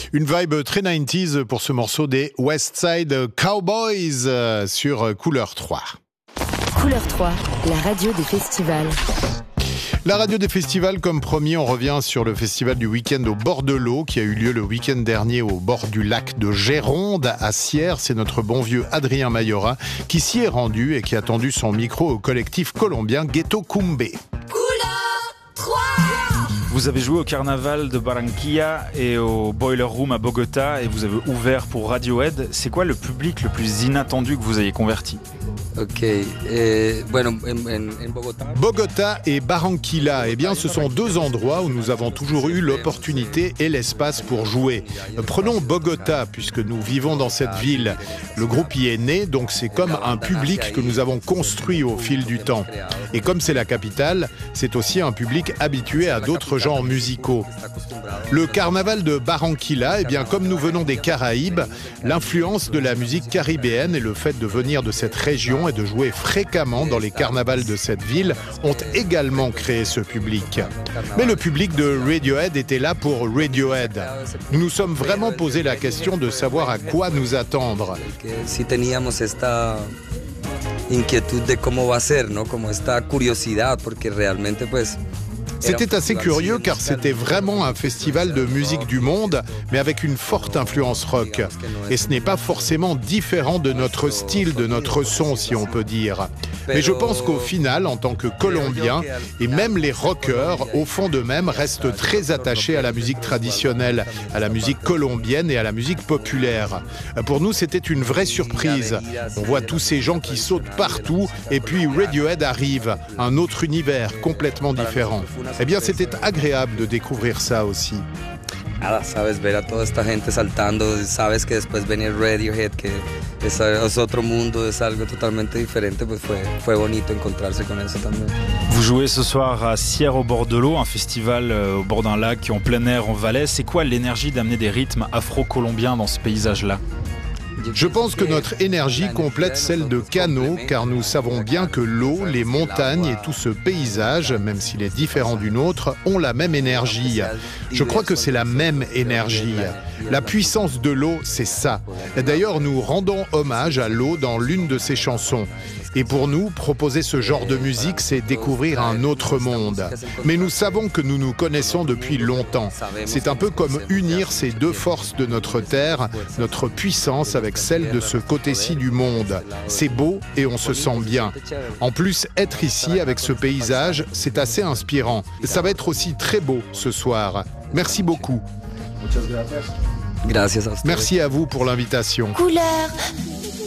Une vibe très 90s pour ce morceau des West Side Cowboys sur Couleur 3. Couleur 3, la radio des festivals. La radio des festivals, comme promis, on revient sur le festival du week-end au bord de l'eau qui a eu lieu le week-end dernier au bord du lac de Géronde à Sierre. C'est notre bon vieux Adrien Mayora qui s'y est rendu et qui a tendu son micro au collectif colombien Ghetto Cumbe. Vous avez joué au carnaval de Barranquilla et au Boiler Room à Bogota et vous avez ouvert pour Radiohead. C'est quoi le public le plus inattendu que vous ayez converti ? Bogota et Barranquilla, eh bien, ce sont deux endroits où nous avons toujours eu l'opportunité et l'espace pour jouer. Prenons Bogota, puisque nous vivons dans cette ville. Le groupe y est né, donc c'est comme un public que nous avons construit au fil du temps. Et comme c'est la capitale, c'est aussi un public habitué à d'autres genres musicaux. Le carnaval de Barranquilla, eh bien, comme nous venons des Caraïbes, l'influence de la musique caribéenne et le fait de venir de cette région et de jouer fréquemment dans les carnavals de cette ville ont également créé ce public. Mais le public de Radiohead était là pour Radiohead. Nous nous sommes vraiment posé la question de savoir à quoi nous attendre. Si teníamos esta inquietud de cómo va a ser, ¿no? Como esta curiosidad, porque realmente pues. C'était assez curieux car c'était vraiment un festival de musique du monde, mais avec une forte influence rock. Et ce n'est pas forcément différent de notre style, de notre son, si on peut dire. Mais je pense qu'au final, en tant que Colombiens, et même les rockers, au fond d'eux-mêmes, restent très attachés à la musique traditionnelle, à la musique colombienne et à la musique populaire. Pour nous, c'était une vraie surprise. On voit tous ces gens qui sautent partout, et puis Radiohead arrive, un autre univers complètement différent. Eh bien, c'était agréable de découvrir ça aussi. Nada, sabes, ver a toda esta gente saltando, sabes que después venir Radiohead, que es otro mundo, es algo totalmente diferente, pues fue bonito encontrarse con eso también. Vous jouez ce soir à Sierre au bord de l'eau, un festival au bord d'un lac en plein air en Valais. C'est quoi l'énergie d'amener des rythmes afro-colombiens dans ce paysage-là ? Je pense que notre énergie complète celle de Cano, car nous savons bien que l'eau, les montagnes et tout ce paysage, même s'il est différent du nôtre, ont la même énergie. Je crois que c'est la même énergie. La puissance de l'eau, c'est ça. Et d'ailleurs, nous rendons hommage à l'eau dans l'une de ses chansons. Et pour nous, proposer ce genre de musique, c'est découvrir un autre monde. Mais nous savons que nous nous connaissons depuis longtemps. C'est un peu comme unir ces deux forces de notre terre, notre puissance avec celle de ce côté-ci du monde. C'est beau et on se sent bien. En plus, être ici avec ce paysage, c'est assez inspirant. Ça va être aussi très beau ce soir. Merci beaucoup. Merci à vous pour l'invitation. Couleur